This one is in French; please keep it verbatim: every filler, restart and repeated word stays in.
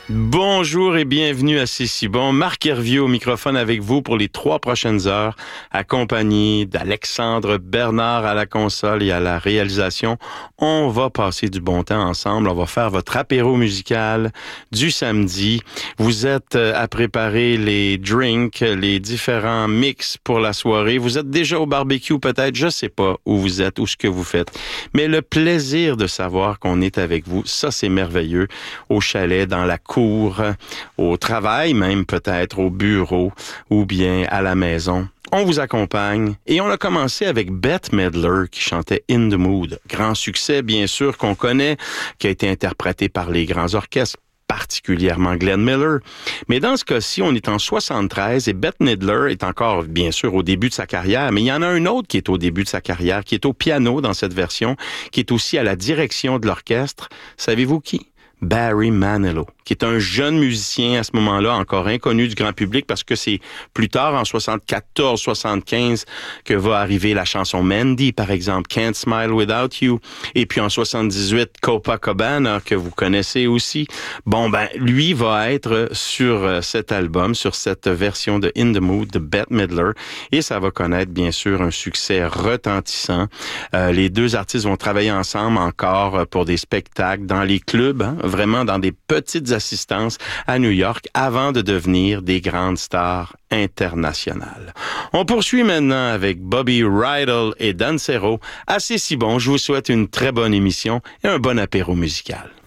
Bonjour et bienvenue à C'est si bon. Marc Hervieux au microphone avec vous pour les trois prochaines heures, accompagné d'Alexandre Bernard à la console et à la réalisation. On va passer du bon temps ensemble. On va faire votre apéro musical du samedi. Vous êtes à préparer les drinks, les différents mix pour la soirée. Vous êtes déjà au barbecue peut-être, je sais pas où vous êtes ou ce que vous faites. Mais le plaisir de savoir qu'on est avec vous, ça c'est merveilleux. Au chalet, dans la cour, au travail même peut-être, au bureau ou bien à la maison. On vous accompagne et on a commencé avec Bette Midler qui chantait In the Mood. Grand succès bien sûr qu'on connaît, qui a été interprété par les grands orchestres, particulièrement Glenn Miller. Mais dans ce cas-ci, on est en soixante-treize et Bette Midler est encore, bien sûr, au début de sa carrière, mais il y en a un autre qui est au début de sa carrière, qui est au piano dans cette version, qui est aussi à la direction de l'orchestre. Savez-vous qui? Barry Manilow, qui est un jeune musicien à ce moment-là, encore inconnu du grand public, parce que c'est plus tard, en soixante-quatorze soixante-quinze, que va arriver la chanson Mandy, par exemple, Can't Smile Without You. Et puis en soixante-dix-huit, Copacabana, que vous connaissez aussi. Bon, ben, lui va être sur cet album, sur cette version de In the Mood de Bette Midler, et ça va connaître, bien sûr, un succès retentissant. Euh, les deux artistes vont travailler ensemble encore pour des spectacles dans les clubs, hein, vraiment dans des petites assistances à New York avant de devenir des grandes stars internationales. On poursuit maintenant avec Bobby Rydell et Dancero. Assez si bon, je vous souhaite une très bonne émission et un bon apéro musical.